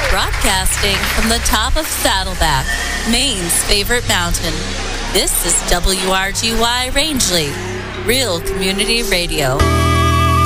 Broadcasting from the top of Saddleback, Maine's favorite mountain. This is WRGY Rangeley, Real Community Radio.